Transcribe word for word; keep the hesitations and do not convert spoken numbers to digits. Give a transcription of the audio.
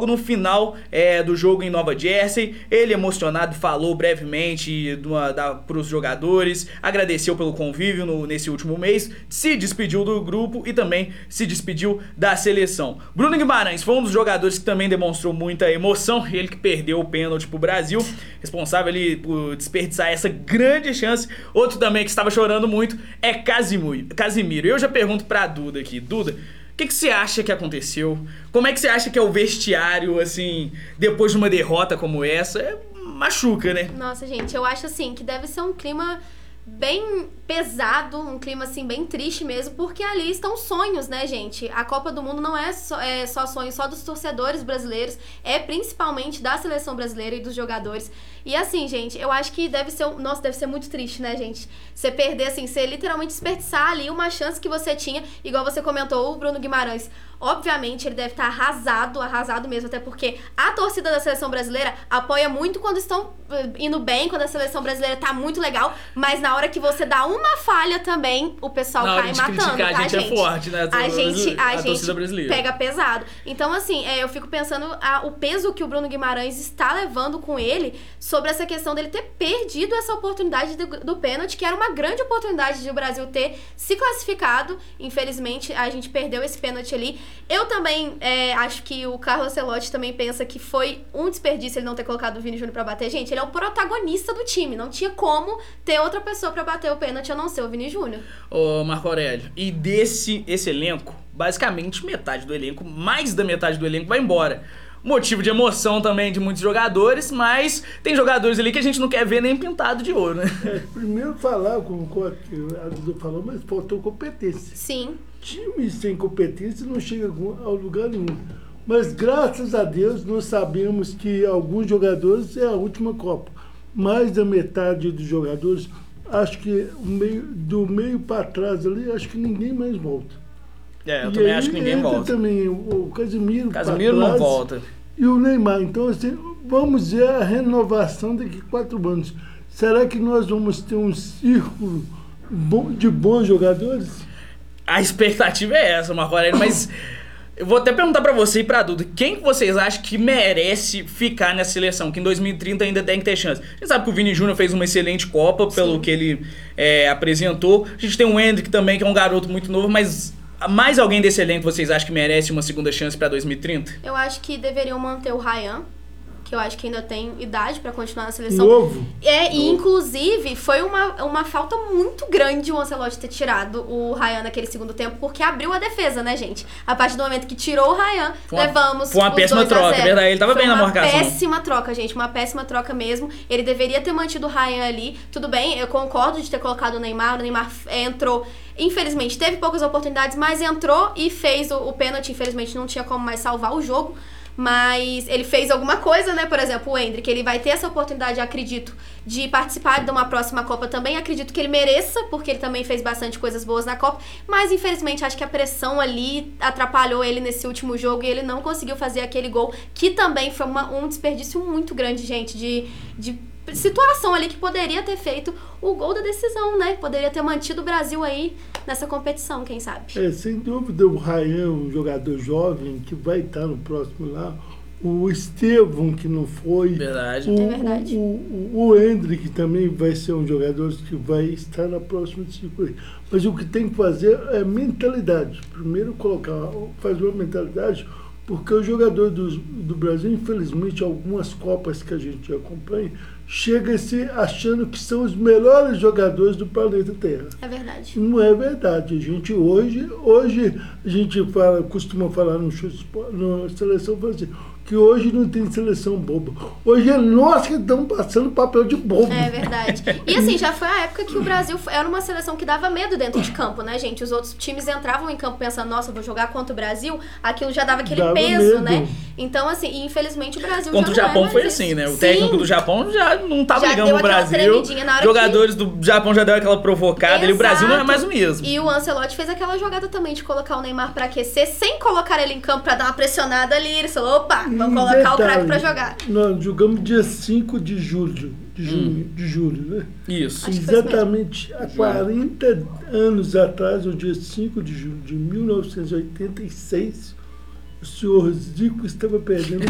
logo no final é, do jogo em Nova Jersey. Ele, emocionado, falou brevemente para os jogadores, agradeceu pelo convívio no, nesse último mês, se despediu do grupo e também se despediu da seleção. Bruno Guimarães foi um dos jogadores que também demonstrou muita emoção, ele que perdeu o pênalti pro Brasil, responsável ali por desperdiçar essa grande chance. Outro também que estava chorando muito é Casimiro. Casimiro. Eu já pergunto pra Duda aqui, Duda, o que, que você acha que aconteceu? Como é que você acha que é o vestiário, assim, depois de uma derrota como essa? É, machuca, né? Nossa, gente, eu acho assim que deve ser um clima bem pesado, um clima assim bem triste mesmo, porque ali estão sonhos, né, gente? A Copa do Mundo não é só, é só sonho só dos torcedores brasileiros, é principalmente da seleção brasileira e dos jogadores. E assim, gente, eu acho que deve ser, nossa, deve ser muito triste, né, gente? Você perder, assim, você literalmente desperdiçar ali uma chance que você tinha, igual você comentou, o Bruno Guimarães. Obviamente, ele deve estar arrasado, arrasado mesmo, até porque a torcida da seleção brasileira apoia muito quando estão indo bem, quando a seleção brasileira tá muito legal, mas na hora que você dá uma falha também, o pessoal na hora cai de matando, criticar, tá, a gente? gente? É forte, né? A, a gente, a, a gente torcida brasileira pega pesado. Então, assim, é, eu fico pensando a, o peso que o Bruno Guimarães está levando com ele sobre essa questão dele ter perdido essa oportunidade do, do pênalti, que era uma grande oportunidade de o Brasil ter se classificado. Infelizmente, a gente perdeu esse pênalti ali. Eu também é, acho que o Carlo Ancelotti também pensa que foi um desperdício ele não ter colocado o Vini Júnior pra bater. Gente, ele é o protagonista do time. Não tinha como ter outra pessoa pra bater o pênalti a não ser o Vini Júnior. Ô, Marco Aurélio, e desse esse elenco, basicamente metade do elenco, mais da metade do elenco vai embora. Motivo de emoção também de muitos jogadores, mas tem jogadores ali que a gente não quer ver nem pintado de ouro, né? É, primeiro falar, como a Duda falou, mas faltou competência. Sim. Time sem competência não chega ao lugar nenhum. Mas graças a Deus nós sabemos que alguns jogadores é a última Copa. Mais da metade dos jogadores, acho que o meio, do meio para trás ali, acho que ninguém mais volta. É, eu e também aí, acho que ninguém entra volta. Também o Casimiro, Casimiro não volta. E o Neymar. Então, assim, vamos ver a renovação daqui a quatro anos. Será que nós vamos ter um círculo de bons jogadores? A expectativa é essa, Marco Aurélio, mas eu vou até perguntar pra você e pra Duda, quem que vocês acham que merece ficar nessa seleção, que em dois mil e trinta ainda tem que ter chance? A gente sabe que o Vini Júnior fez uma excelente Copa, pelo Sim. que ele é, apresentou. A gente tem o Endrick também, que é um garoto muito novo, mas mais alguém desse elenco vocês acham que merece uma segunda chance pra dois mil e trinta? Eu acho que deveriam manter o Ryan, que eu acho que ainda tem idade pra continuar na seleção. Novo. É, e inclusive foi uma, uma falta muito grande o Ancelotti ter tirado o Ryan naquele segundo tempo, porque abriu a defesa, né, gente? A partir do momento que tirou o Ryan, foi uma, levamos Foi uma péssima troca, é verdade, ele tava foi bem na marcação. Uma péssima troca, gente, uma péssima troca mesmo. Ele deveria ter mantido o Ryan ali. Tudo bem, eu concordo de ter colocado o Neymar, o Neymar entrou. Infelizmente, teve poucas oportunidades, mas entrou e fez o, o pênalti. Infelizmente, não tinha como mais salvar o jogo. Mas ele fez alguma coisa, né? Por exemplo, o Endrick, ele vai ter essa oportunidade, acredito, de participar de uma próxima Copa também. Acredito que ele mereça, porque ele também fez bastante coisas boas na Copa. Mas, infelizmente, acho que a pressão ali atrapalhou ele nesse último jogo e ele não conseguiu fazer aquele gol, que também foi uma, um desperdício muito grande, gente, de... de situação ali que poderia ter feito o gol da decisão, né? Poderia ter mantido o Brasil aí nessa competição, quem sabe? É, sem dúvida, o Ryan, um jogador jovem que vai estar no próximo lá, o Estevão, que não foi, verdade. O, é verdade. O, o, o Endrick também vai ser um jogador que vai estar na próxima ciclo. Mas o que tem que fazer é mentalidade. Primeiro colocar, fazer uma mentalidade, porque o jogador do, do Brasil, infelizmente, algumas Copas que a gente acompanha, chega-se achando que são os melhores jogadores do planeta Terra. É verdade. Não é verdade. A gente hoje, hoje a gente fala, costuma falar no, no seleção, fala assim, que hoje não tem seleção boba. Hoje é nós que estamos passando papel de bobo. É verdade. E assim, já foi a época que o Brasil era uma seleção que dava medo dentro de campo, né, gente? Os outros times entravam em campo pensando, nossa, vou jogar contra o Brasil, aquilo já dava aquele dava peso, medo. Né? Então, assim, e infelizmente o Brasil contra já o Japão não é foi mais assim, isso. né? O Sim. técnico do Japão já não tava Já ligando deu pro aquela Brasil. tremidinha na hora Jogadores que... do Japão já deu aquela provocada. E o Brasil não é mais o mesmo. E o Ancelotti fez aquela jogada também de colocar o Neymar pra aquecer, sem colocar ele em campo pra dar uma pressionada ali. Ele falou, opa, vamos Um colocar detalhe, o craque pra jogar. Nós jogamos dia cinco de julho, de junho, hum. de julho, né? Isso. Exatamente há quarenta anos atrás, no dia cinco de julho de mil novecentos e oitenta e seis, o senhor Zico estava perdendo